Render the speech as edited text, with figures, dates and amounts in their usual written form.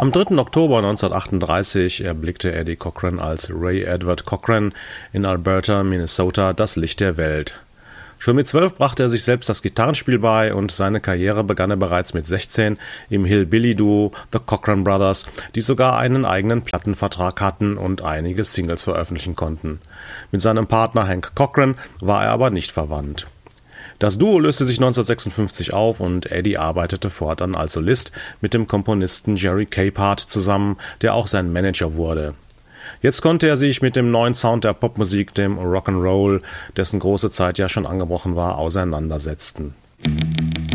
Am 3. Oktober 1938 erblickte Eddie Cochran als Ray Edward Cochran in Alberta, Minnesota, das Licht der Welt. Schon mit 12 brachte er sich selbst das Gitarrenspiel bei und seine Karriere begann er bereits mit 16 im Hillbilly-Duo The Cochran Brothers, die sogar einen eigenen Plattenvertrag hatten und einige Singles veröffentlichen konnten. Mit seinem Partner Hank Cochran war er aber nicht verwandt. Das Duo löste sich 1956 auf und Eddie arbeitete fortan als Solist mit dem Komponisten Jerry Capehart zusammen, der auch sein Manager wurde. Jetzt konnte er sich mit dem neuen Sound der Popmusik, dem Rock'n'Roll, dessen große Zeit ja schon angebrochen war, auseinandersetzen.